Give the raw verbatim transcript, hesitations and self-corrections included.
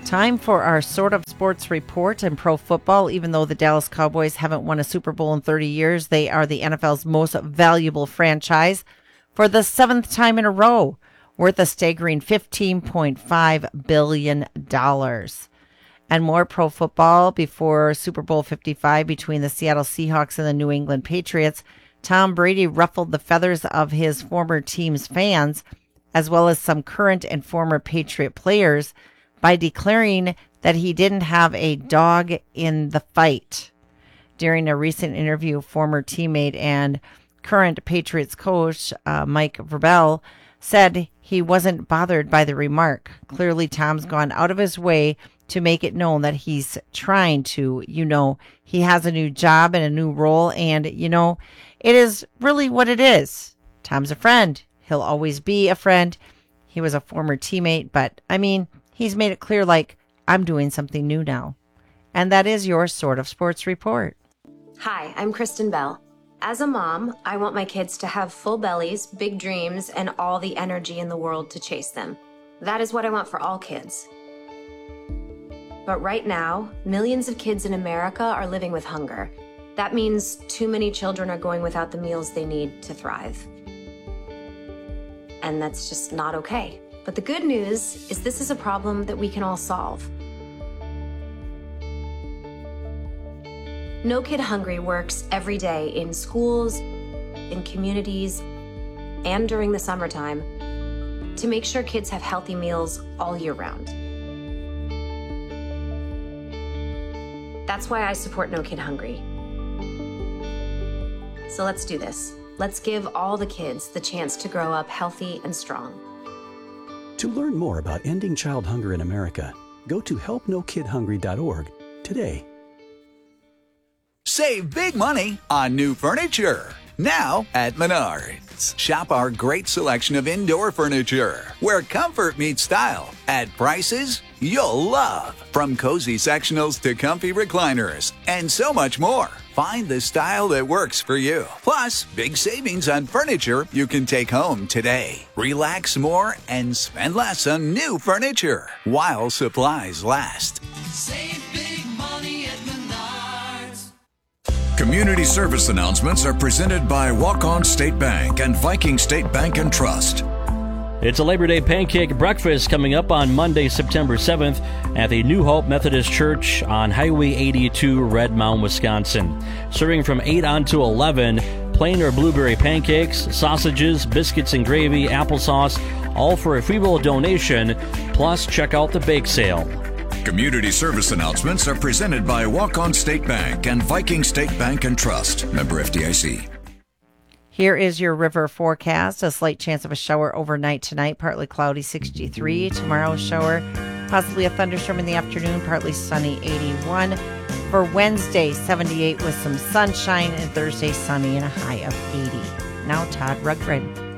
Time for our sort of sports report in pro football. Even though the Dallas Cowboys haven't won a Super Bowl in thirty years, they are the N F L's most valuable franchise for the seventh time in a row, worth a staggering fifteen point five billion dollars. And more pro football before Super Bowl fifty-five between the Seattle Seahawks and the New England Patriots. Tom Brady ruffled the feathers of his former team's fans, as well as some current and former Patriot players, by declaring that he didn't have a dog in the fight. During a recent interview, former teammate and current Patriots coach uh, Mike Vrabel said he wasn't bothered by the remark. Clearly, Tom's gone out of his way to make it known that he's trying to, you know, he has a new job and a new role, and, you know, it is really what it is. Tom's a friend. He'll always be a friend. He was a former teammate, but, I mean, he's made it clear, like, I'm doing something new now. And that is your Sort of Sports Report. Hi, I'm Kristen Bell. As a mom, I want my kids to have full bellies, big dreams, and all the energy in the world to chase them. That is what I want for all kids. But right now, millions of kids in America are living with hunger. That means too many children are going without the meals they need to thrive. And that's just not okay. But the good news is this is a problem that we can all solve. No Kid Hungry works every day in schools, in communities, and during the summertime to make sure kids have healthy meals all year round. That's why I support No Kid Hungry. So let's do this. Let's give all the kids the chance to grow up healthy and strong. To learn more about ending child hunger in America, go to help no kid hungry dot org today. Save big money on new furniture. Now at Menards. Shop our great selection of indoor furniture, where comfort meets style, at prices you'll love. From cozy sectionals to comfy recliners, and so much more. Find the style that works for you. Plus, big savings on furniture you can take home today. Relax more and spend less on new furniture while supplies last. Save big money at Menards. Community service announcements are presented by Walk-On State Bank and Viking State Bank and Trust. It's a Labor Day pancake breakfast coming up on Monday, September seventh at the New Hope Methodist Church on Highway eighty-two, Red Mound, Wisconsin. Serving from eight on to eleven, plain or blueberry pancakes, sausages, biscuits and gravy, applesauce, all for a free will donation. Plus, check out the bake sale. Community service announcements are presented by Walk-On State Bank and Viking State Bank and Trust. Member F D I C. Here is your river forecast. A slight chance of a shower overnight tonight, partly cloudy, sixty-three. Tomorrow, shower, possibly a thunderstorm in the afternoon, partly sunny, eighty-one. For Wednesday, seventy-eight with some sunshine, and Thursday, sunny and a high of eighty. Now, Todd Ruggren.